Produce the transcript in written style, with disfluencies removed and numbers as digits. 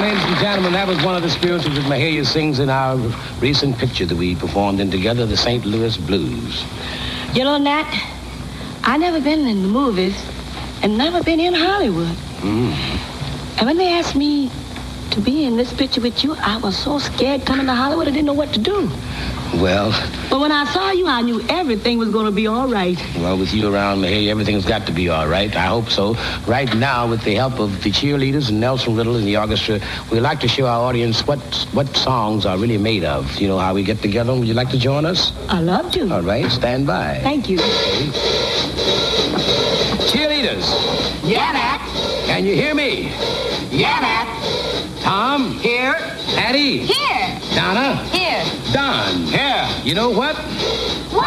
ladies and gentlemen, that was one of the spirituals that Mahalia sings in our recent picture that we performed in together, the St. Louis Blues. You know, Nat, I never been in the movies and never been in Hollywood. And when they asked me to be in this picture with you, I was so scared coming to Hollywood, I didn't know what to do. Well... But when I saw you, I knew everything was going to be all right. Well, with you around, Mahalia, everything's got to be all right. I hope so. Right now, with the help of the cheerleaders and Nelson Riddle and the orchestra, we'd like to show our audience what songs are really made of. You know how we get together. Would you like to join us? I love to. All right, stand by. Thank you. Okay. Cheerleaders. Yeah, Mac. Can you hear me? Yeah, Mac. Tom? Here. Patty? Here. Donna? Here. Don? Here. You know what?